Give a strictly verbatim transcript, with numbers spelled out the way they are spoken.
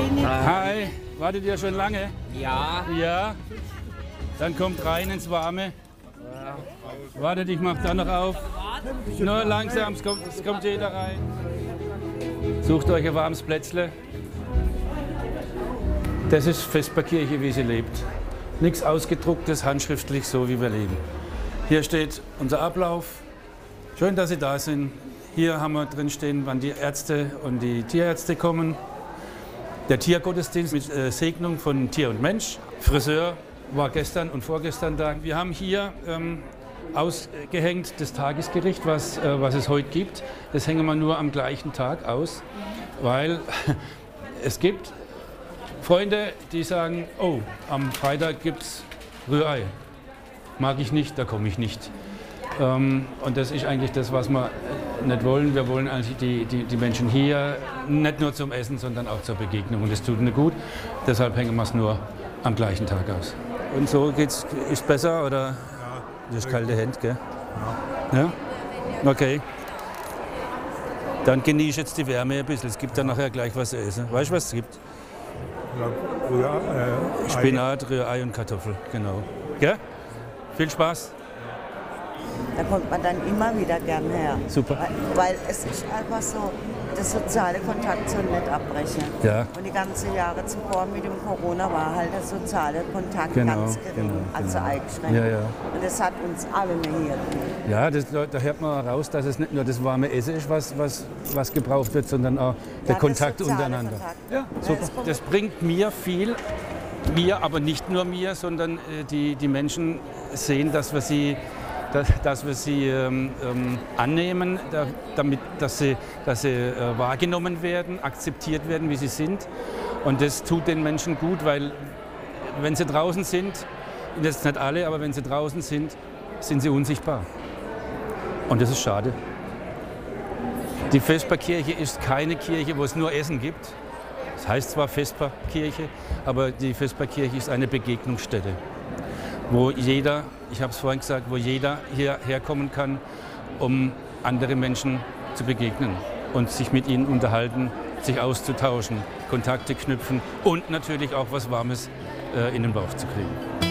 Hi, wartet ihr schon lange? Ja. Ja? Dann kommt rein ins Warme. Wartet, ich mach da noch auf. Nur langsam, es kommt, es kommt jeder rein. Sucht euch ein warmes Plätzle. Das ist Vesperkirche, wie sie lebt. Nichts Ausgedrucktes, handschriftlich, so wie wir leben. Hier steht unser Ablauf. Schön, dass Sie da sind. Hier haben wir drin stehen, wann die Ärzte und die Tierärzte kommen. Der Tiergottesdienst mit äh, Segnung von Tier und Mensch. Friseur war gestern und vorgestern da. Wir haben hier ähm, ausgehängt das Tagesgericht, was, äh, was es heute gibt. Das hängen wir nur am gleichen Tag aus, weil es gibt Freunde, die sagen, oh, am Freitag gibt es Rührei. Mag ich nicht, da komme ich nicht. Ähm, und das ist eigentlich das, was wir nicht wollen. Wir wollen eigentlich die, die, die Menschen hier nicht nur zum Essen, sondern auch zur Begegnung. Und das tut ihnen gut. Deshalb hängen wir es nur am gleichen Tag aus. Und so geht's, ist besser, oder? Ja. Das ist kalte Hände, gell? Ja. Ja? Okay. Dann genieße jetzt die Wärme ein bisschen. Es gibt dann nachher gleich was zu essen. Weißt du, was es gibt? Rührei, äh, Spinat, Rührei und Kartoffel, genau. Gell? Viel Spaß. Da kommt man dann immer wieder gern her. Super. Weil, weil es ist einfach so, der soziale Kontakt soll nicht abbrechen. Ja. Und die ganzen Jahre zuvor mit dem Corona war halt der soziale Kontakt Genau, ganz gering, genau, also genau. eingeschränkt. Ja, ja. Und das hat uns alle nehiert. Ja, das, da hört man raus, dass es nicht nur das warme Essen ist, was, was, was gebraucht wird, sondern auch der Ja, Kontakt der soziale untereinander. Kontakt. Ja, super. das kommt- Das bringt mir viel. Mir, aber nicht nur mir, sondern äh, die, die Menschen sehen, dass wir sie, dass, dass wir sie ähm, ähm, annehmen, da, damit, dass sie, dass sie äh, wahrgenommen werden, akzeptiert werden, wie sie sind. Und das tut den Menschen gut, weil wenn sie draußen sind, und das ist nicht alle, aber wenn sie draußen sind, sind sie unsichtbar. Und das ist schade. Die Vesperkirche ist keine Kirche, wo es nur Essen gibt. Das heißt zwar Vesperkirche, aber die Vesperkirche ist eine Begegnungsstätte, wo jeder, ich habe es vorhin gesagt, wo jeder hierher kommen kann, um andere Menschen zu begegnen und sich mit ihnen unterhalten, sich auszutauschen, Kontakte knüpfen und natürlich auch was Warmes äh, in den Bauch zu kriegen.